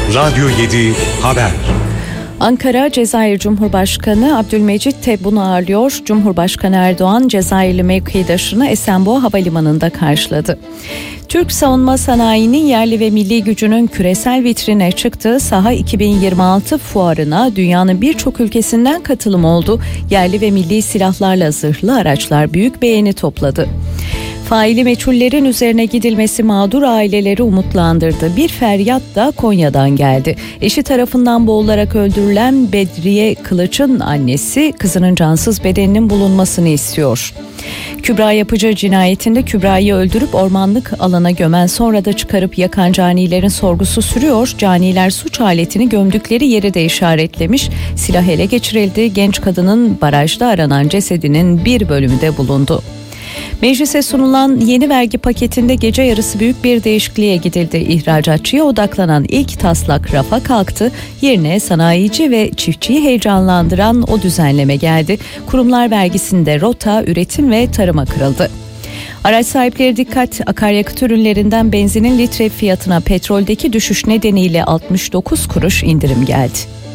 Radyo 7 Haber. Ankara Cezayir Cumhurbaşkanı Abdülmecit Tebboun'u ağırlıyor. Cumhurbaşkanı Erdoğan Cezayirli mevkidaşını Esenboğa Havalimanı'nda karşıladı. Türk savunma sanayinin yerli ve milli gücünün küresel vitrine çıktığı Saha 2026 fuarına dünyanın birçok ülkesinden katılım oldu. Yerli ve milli silahlarla zırhlı araçlar büyük beğeni topladı. Faili meçhullerin üzerine gidilmesi mağdur aileleri umutlandırdı. Bir feryat da Konya'dan geldi. Eşi tarafından boğularak öldürülen Bedriye Kılıç'ın annesi kızının cansız bedeninin bulunmasını istiyor. Kübra Yapıcı cinayetinde Kübra'yı öldürüp ormanlık alana gömen, sonra da çıkarıp yakan canilerin sorgusu sürüyor. Caniler suç aletini gömdükleri yeri de işaretlemiş. Silah ele geçirildi. Genç kadının barajda aranan cesedinin bir bölümü de bulundu. Meclise sunulan yeni vergi paketinde gece yarısı büyük bir değişikliğe gidildi. İhracatçıya odaklanan ilk taslak rafa kalktı. Yerine sanayici ve çiftçiyi heyecanlandıran o düzenleme geldi. Kurumlar vergisinde rota, üretim ve tarıma kırıldı. Araç sahipleri dikkat, akaryakıt ürünlerinden benzinin litre fiyatına petroldeki düşüş nedeniyle 69 kuruş indirim geldi.